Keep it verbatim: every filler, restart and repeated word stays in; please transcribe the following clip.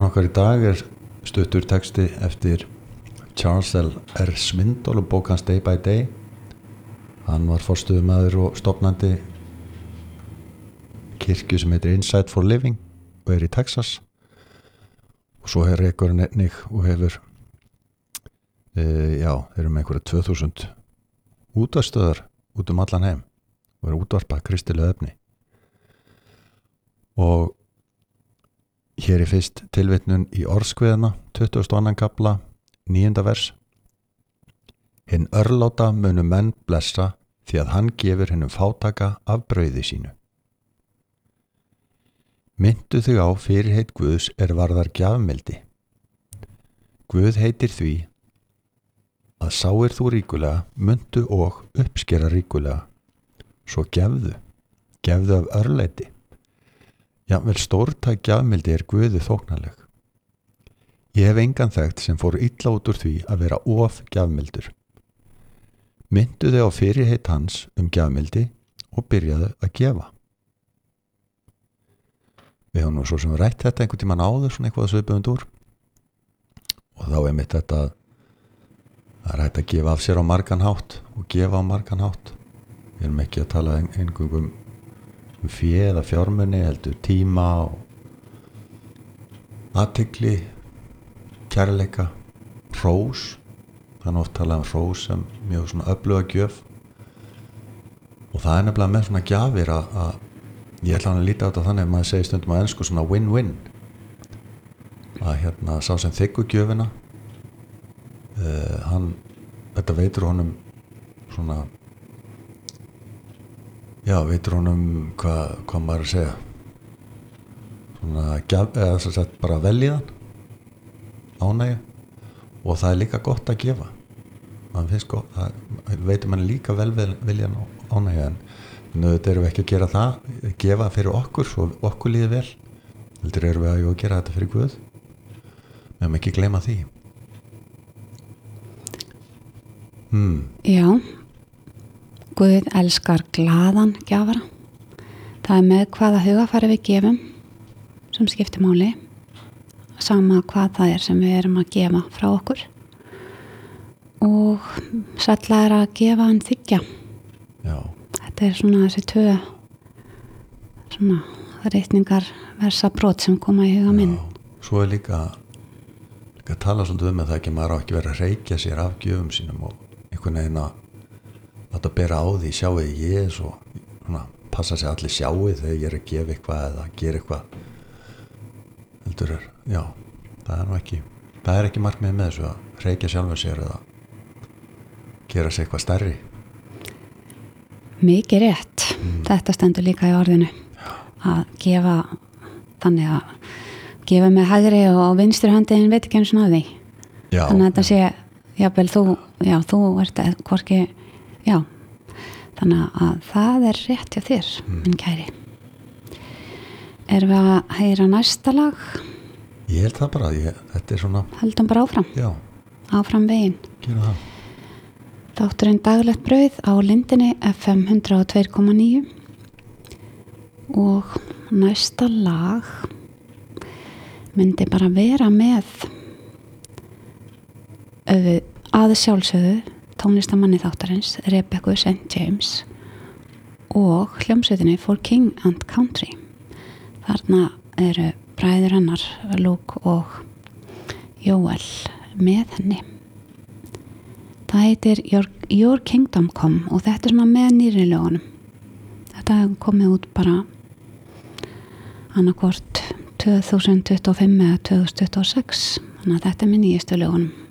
okkar í dag er stuttur texti eftir Charles L. R. Swindoll og bók hans Day by Day. Hann var forstöðumaður og stofnandi kirkju sem heitir Insight for Living og er í Texas. Og svo er rekurinn einnig og hefur e, já, þeir eru með einhverja tvö þúsund útvarpsstöðvar út um allan heim og er útvarpað kristilega efni. Og hér er fyrst tilvitnun í orðskviðina, tuttugasta og annan kafla, níunda vers. Hinn örláta munu menn blessa því að hann gefur hinnum fátaka af brauði sínu. Myndu þig á fyrirheit Guðs er varðar gjafmildi. Guð heitir því að sáir þú ríkulega, myndu og uppskera ríkulega. Svo gefðu, gefðu af örlæti. Jafnvel stórtæk gjafmildi er Guði þóknanleg. Ég hef engan þekkt sem fór illa út úr því að vera of gjafmildur. Myndu þig á fyrirheit hans um gjafmildi og byrjaðu að gefa. Við höfum nú svo sem rætt þetta einhvern tímann áður, svona eitthvað svipund úr. Og þá er mitt þetta að það er hægt að gefa af sér á margan hátt og gefa á margan hátt. Við erum ekki að tala eingöngum um fé eða fjármuni, heldur tíma og athygli, kærleika, hrós. Það er oft talað um hrós sem mjög svona öfluga gjöf. Og það er nefnilega með svona gjafir að, að ég ætla hann að líta á þetta þannig að maður segir stundum á ensku svona win-win. Að hérna sá sem þiggur gjöfina, uh, hann, þetta veitur honum svona, já, veitur honum hvað, hvað maður er að segja. Svona, gjaf, eða þess að þetta bara veljiðan, ánægju, og það er líka gott að gefa. Man finnst gott, það veitur manni líka vel viljan ánægju, en Þetta erum við ekki að gera það, gefa fyrir okkur, svo okkur líði vel. Heldur erum við að gera þetta fyrir Guð. Við höfum ekki gleyma því. Hmm. Já, Guð elskar glaðan gjafara. Það er með hvaða hugafæri við gefum sem skiptir máli. Sama hvað það er sem við erum að gefa frá okkur. Og sælla er að gefa en þiggja. Já. Þetta er svona þessi tvö svona reikningar versa brot sem koma í huga minn. Já, svo er líka líka að tala svolítið um að það ekki maður á ekki verið að reykja sér af gjöfum sínum og einhvern veginn að láta bera á því, sjáu ég svo svona, passa sig allir sjáu þegar ég er að gefa eitthvað eða gera eitthvað heldur er, já, það er nú ekki það er ekki markmið með þessu að reykja sjálfur sér eða gera sér eitthvað stærri. Mikið rétt. Mm. Þetta stendur líka í orðinu. Já. Að gefa þannig að gefa með hægri og vinstri höndin veit ekki einu svona að því. Já. Þannig að þetta sé, jafnvel þú, já, þú ert hvorki, já. Þannig að það er rétt hjá þér, mm. minn kæri. Erum við að heyra næsta lag? Ég held það bara, ég, þetta er svona... Heldum bara áfram. Já. Áfram veginn. Gera það. Þátturinn Daglegt brauð á Lindinni F M hundrað og tvö komma níu og næsta lag myndi bara vera með að sjálfsögðu tónlistamanni þáttarins Rebekku Saint James og hljómsveitinni For King and Country. Þarna eru bræður hennar Luke og Joel með henni. Það heitir Your, Your Kingdom Come og þetta er svona með nýri lögunum. Þetta komið út bara annarkvort tvö þúsund tuttugu og fimm eða tvö þúsund tuttugu og sex. Þannig að þetta er með nýjustu lögunum.